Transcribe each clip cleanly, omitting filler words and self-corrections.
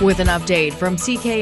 With an update from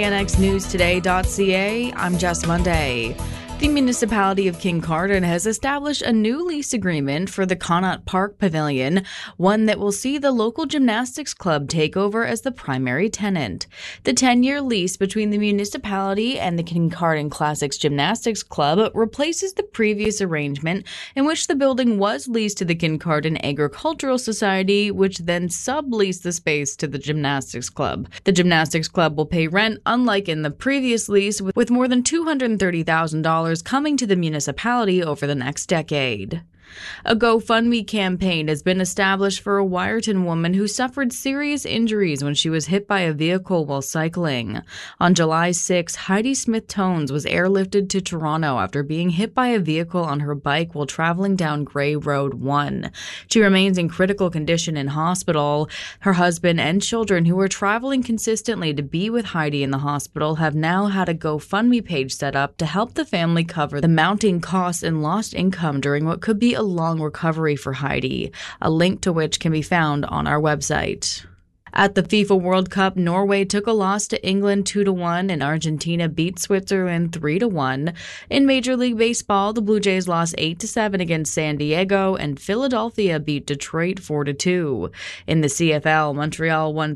CKNXNewsToday.ca, I'm Jess Monday. The municipality of Kincardine has established a new lease agreement for the Connaught Park Pavilion, one that will see the local gymnastics club take over as the primary tenant. The 10-year lease between the municipality and the Kincardine Classics Gymnastics Club replaces the previous arrangement in which the building was leased to the Kincardine Agricultural Society, which then subleased the space to the gymnastics club. The gymnastics club will pay rent, unlike in the previous lease, with more than $230,000 coming to the municipality over the next decade. A GoFundMe campaign has been established for a Wyerton woman who suffered serious injuries when she was hit by a vehicle while cycling. On July 6, Heidi Smith-Tones was airlifted to Toronto after being hit by a vehicle on her bike while traveling down Grey Road 1. She remains in critical condition in hospital. Her husband and children, who were traveling consistently to be with Heidi in the hospital, have now had a GoFundMe page set up to help the family cover the mounting costs and lost income during what could be a long recovery for Heidi, a link to which can be found on our website. At the FIFA World Cup, Norway took a loss to England 2-1 and Argentina beat Switzerland 3-1. In Major League Baseball, the Blue Jays lost 8-7 against San Diego and Philadelphia beat Detroit 4-2. In the CFL, Montreal won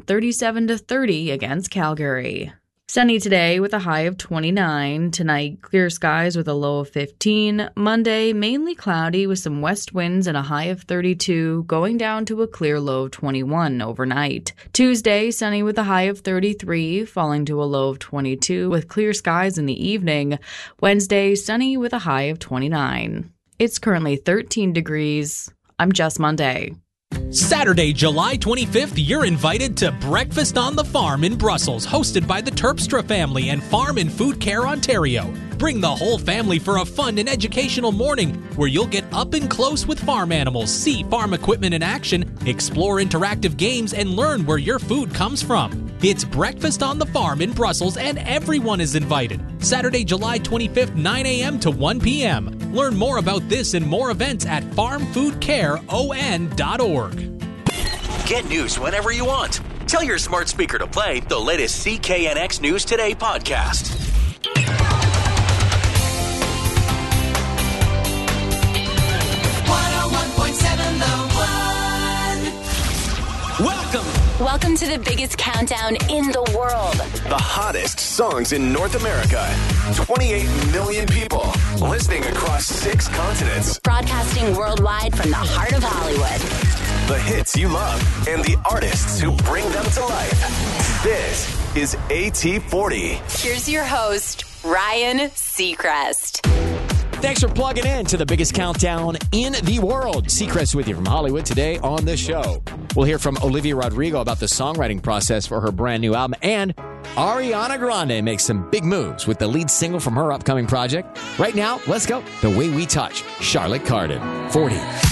37-30 against Calgary. Sunny today with a high of 29. Tonight, clear skies with a low of 15. Monday, mainly cloudy with some west winds and a high of 32, going down to a clear low of 21 overnight. Tuesday, sunny with a high of 33, falling to a low of 22 with clear skies in the evening. Wednesday, sunny with a high of 29. It's currently 13 degrees. I'm Jess Monday. Saturday, July 25th, you're invited to Breakfast on the Farm in Brussels, hosted by the Terpstra family and Farm and Food Care Ontario. Bring the whole family for a fun and educational morning where you'll get up and close with farm animals, see farm equipment in action, explore interactive games, and learn where your food comes from. It's Breakfast on the Farm in Brussels, and everyone is invited. Saturday, July 25th, 9 a.m. to 1 p.m. Learn more about this and more events at farmfoodcareon.org. Get news whenever you want. Tell your smart speaker to play the latest CKNX News Today podcast. Welcome to the biggest countdown in the world. The hottest songs in North America. 28 million people listening across 6 continents. Broadcasting worldwide from the heart of Hollywood. The hits you love and the artists who bring them to life. This is AT40. Here's your host, Ryan Seacrest. Thanks for plugging in to the biggest countdown in the world. Seacrest with you from Hollywood today on the show. We'll hear from Olivia Rodrigo about the songwriting process for her brand new album, and Ariana Grande makes some big moves with the lead single from her upcoming project. Right now, let's go. The Way We Touch, Charlotte Cardin, 40.